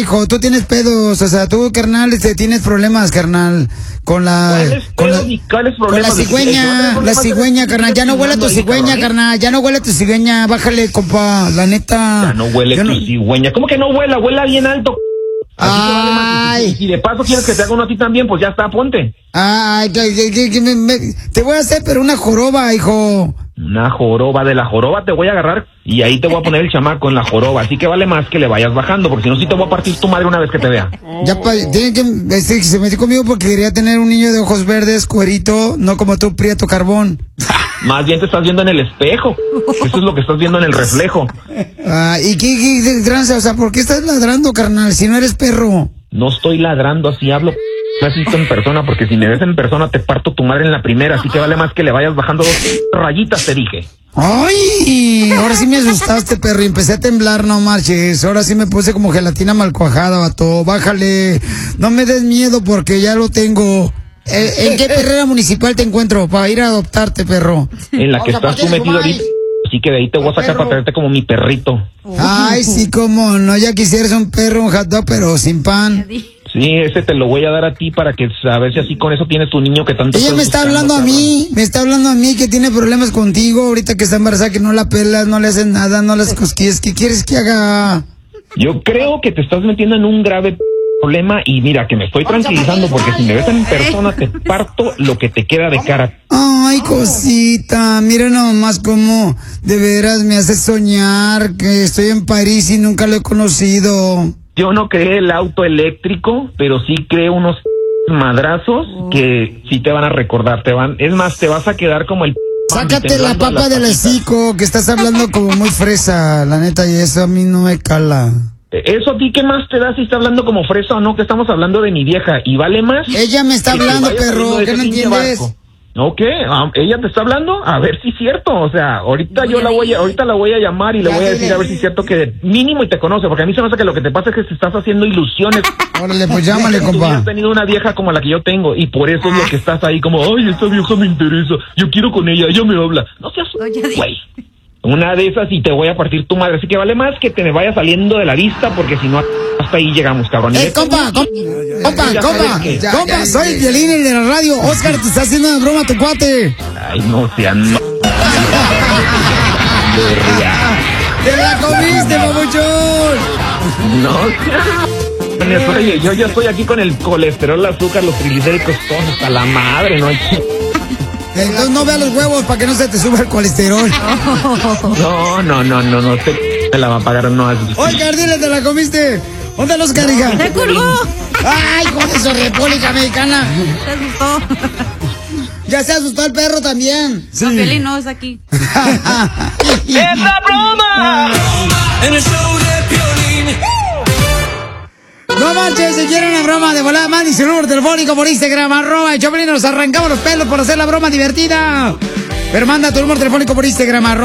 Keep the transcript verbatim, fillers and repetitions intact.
Hijo, tú tienes pedos, o sea, tú, carnal, este, tienes problemas, carnal, con la... Con la, con la cigüeña, la cigüeña, carnal, ya no huele tu cigüeña, carnal, ya no huele tu cigüeña, bájale, compa, la neta. Ya no huele tu no... cigüeña, ¿cómo que no huela? Huela bien alto. Ay. Y de paso quieres que te haga uno a ti también, pues ya está, ponte. Ay, que, que, que, que me, me, te voy a hacer, pero una joroba, hijo. Una joroba, de la joroba te voy a agarrar y ahí te voy a poner el chamaco en la joroba, así que vale más que le vayas bajando, porque si no, sí te voy a partir tu madre una vez que te vea. Ya, pa, tiene que, este, se metió conmigo porque quería tener un niño de ojos verdes, cuerito, no como tú, prieto carbón. Más bien te estás viendo en el espejo, eso es lo que estás viendo en el reflejo. Ah, ¿y qué, qué tranza? O sea, ¿por qué estás ladrando, carnal, si no eres perro? No estoy ladrando, así hablo. Me has visto en persona, porque si me ves en persona te parto tu madre en la primera, así que vale más que le vayas bajando dos rayitas, te dije. ¡Ay! Ahora sí me asustaste, perro, y empecé a temblar, no marches. Ahora sí me puse como gelatina mal cuajada, vato. Bájale. No me des miedo porque ya lo tengo. ¿En qué perrera municipal te encuentro para ir a adoptarte, perro? En la que estás tú metido ahorita. Así que de ahí te voy a sacar para traerte como mi perrito. Ay, sí, cómo no. Ya quisieras un perro, un hot dog, pero sin pan. Sí, ese te lo voy a dar a ti para que a ver si así con eso tienes tu niño que tanto... Ella me está hablando a mí, me está hablando a mí que tiene problemas contigo ahorita que está embarazada, que no la pelas, no le haces nada, no las cosquillas. ¿Qué quieres que haga? Yo creo que te estás metiendo en un grave problema y mira, que me estoy tranquilizando porque si me ves en persona te parto lo que te queda de cara. Ay, cosita, mira nomás cómo de veras me hace soñar que estoy en París y nunca lo he conocido. Yo no creé el auto eléctrico, pero sí creé unos madrazos que sí te van a recordar, te van, es más, te vas a quedar como el... Sácate la papa del hocico, que estás hablando como muy fresa, la neta, y eso a mí no me cala. Eso a ti, ¿qué más te da si está hablando como fresa o no? Que estamos hablando de mi vieja, y vale más... Ella me está hablando, perro, ¿qué no entiendes? Barco. ¿No qué? ¿Ella te está hablando? A ver si es cierto, o sea, ahorita yo la voy a, ahorita la voy a llamar y le voy a decir a ver si es cierto que mínimo y te conoce, porque a mí se me hace que lo que te pasa es que te estás haciendo ilusiones. Órale, pues llámale, compa. Has tenido una vieja como la que yo tengo y por eso es lo que estás ahí como, ay, esta vieja me interesa, yo quiero con ella, ella me habla. No seas güey. Una de esas y te voy a partir tu madre, así que vale más que te me vaya saliendo de la vista, porque si no, hasta ahí llegamos, cabrón. Eh, compa, compa, compa, compa, compa, soy el Violín, el de la radio. Oscar, te está haciendo una broma tu cuate. Ay, no sean... No. ¡Te la comiste, babuchón! No, oye, yo ya estoy aquí con el colesterol, el azúcar, los triglicéridos, todos hasta la madre, ¿no? Entonces no veas los huevos para que no se te suba el colesterol. No, no, no, no, no, te, te la va a pagar, no. Oscar, dile, te la comiste. ¿Dónde los carga? ¡Se colgó! ¡Ay, con eso, República Americana! Se asustó. Ya se asustó el perro también. Sí. No, Piolín no es aquí. ¡Es la broma! En el show de Piolín. No manches, si quieren una broma de volada, manden su número telefónico por Instagram, arroba el Choplin, nos arrancamos los pelos por hacer la broma divertida. Pero manda tu número telefónico por Instagram, arroba